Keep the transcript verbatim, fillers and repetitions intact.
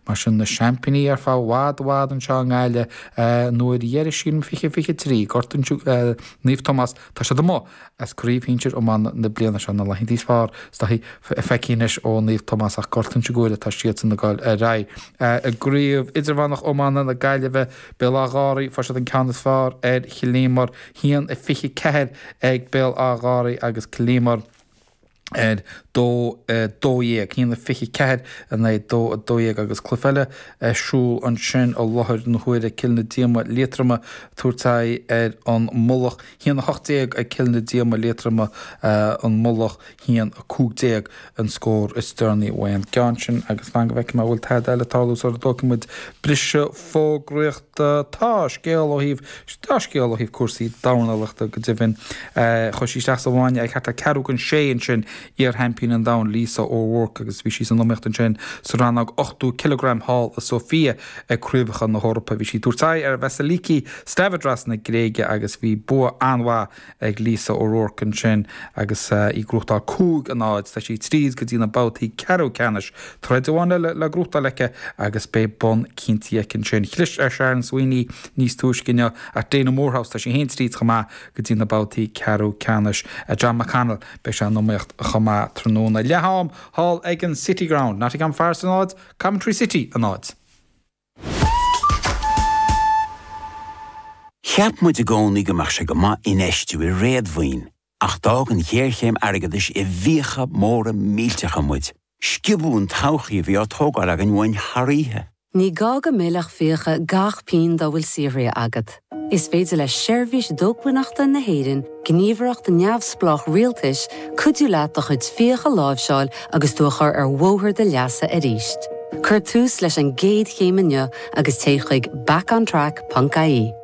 mar sin na championí ar fá wad wad an seo gáile nuair dhéir sin fiche fiche trí gortan Níomh Thomas tá se do mó as críomhhíntir ó man na bliana se na leithintí fár sta hí fecínis ó Níomh Thomas ach gortan se goile tá siad san na gáil a rai. A gríomh idir bhannach ó manna na gaiile bheith bil a gáirí fa se an canas fár ar chilémar hían a fiche ceir ag bil a gáirí agus chilémar er dó dóéag híanana fiche ceir an é dó a dóéag agus clufeile siúil an sin ó láthir na huaire cilna díama létrama túirtaí ar an mullach híanana hochtéag a cilna díama létrama an mullach hían a cúgdéag an scór is störnaí bhain gansin agus fan go bheice má bhfuil tead eile talús ar document brise fógreaachta tá scéal ó híh tá scéal ó híh cuasaí dánalachta go dtíbhinn chosí teach sa bháine ag chata cearú an sé an sin ar hempín an dam Lisa O'Rourke agus bhí sí san nómecht an sin sa rannag ochtú kilogram hall a Sofia a cruúbhacha na Hórpa bhí sí dúirtaí ar Veseliki Stavridras na Gréige agus bhí bu anhá ag Lisa O'Rourke an sin agus i grúchtá cúg an áid tá sí tríd go dtína bátaí ceú ceannis treideháine le grúta leice agus bé bon cintíic an sin chlis ar Sharon Sweeney níos túiscinne a Dana Morehouse tá sí hén tríd chamá go dtína bátaí ceú ceannis a John McConnell be se an nómecht chamá tróna leham hall ag an City Ground ná ag an fearst an áid Coventry City an áid. Cheap muid a gcónaí go mar se go má inéistú i réadmhaoin ach dágan chéirchéim airgeadis i bhíocha móra míltecha muid. Scibún tauchaí bhí á tógáil ag an bhain tharíthe. Ní gá go mbealach fíocha gach pín dá bhfuil Syria agad. Is féidir le seirbhís dógbuineachta na héireann, gníomhaireachta neamhsplách rialtais, cuidú leat do chuid fíocha láimhseáil agus dúchar ar mhóthar de leasa a ríist. Cur tús leis an géad chéimeanne agus téigh back on track dot I E.